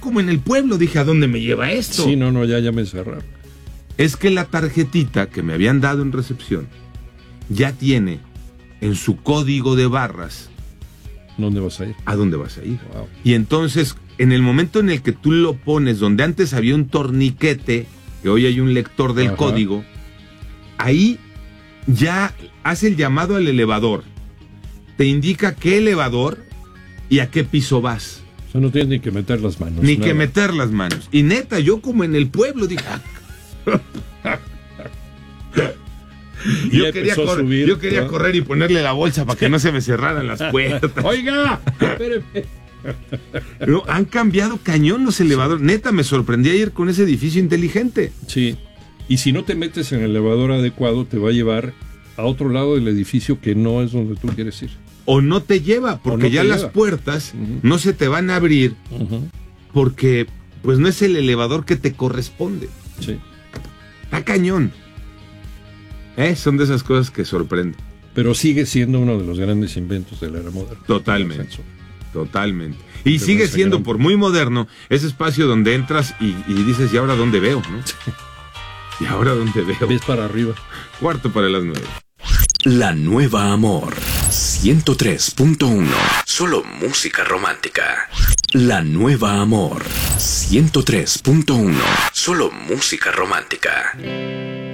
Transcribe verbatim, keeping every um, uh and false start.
como en el pueblo, dije, ¿a dónde me lleva esto? Sí, no, no, ya, ya me cerraron. Es que la tarjetita que me habían dado en recepción ya tiene en su código de barras ¿dónde vas a ir? ¿A dónde vas a ir? Wow. Y entonces, en el momento en el que tú lo pones, donde antes había un torniquete, que hoy hay un lector del Ajá. código, ahí ya hace el llamado al elevador. Te indica qué elevador y a qué piso vas. O sea, no tienes ni que meter las manos. Ni nada. que meter las manos. Y neta, yo como en el pueblo dije... Y yo, quería correr, subir, yo quería ¿no? correr y ponerle la bolsa para que no se me cerraran las puertas. Oiga, espéreme. No, han cambiado cañón los elevadores. Neta, me sorprendí ayer con ese edificio inteligente. Sí, y si no te metes en el elevador adecuado, te va a llevar a otro lado del edificio que no es donde tú quieres ir. O no te lleva, porque no ya te las lleva. puertas Uh-huh. no se te van a abrir Uh-huh. porque pues no es el elevador que te corresponde. Sí. Está cañón. ¿Eh? Son de esas cosas que sorprenden. Pero sigue siendo uno de los grandes inventos de la era moderna. Totalmente. El ascensor. Totalmente. Y Pero sigue ese siendo gran- por muy moderno ese espacio donde entras y, y dices, ¿y ahora dónde veo? ¿No? ¿Y ahora dónde veo? Ves para arriba. Cuarto para las nueve. La Nueva Amor ciento tres punto uno. Solo música romántica. La Nueva Amor ciento tres punto uno. Solo música romántica.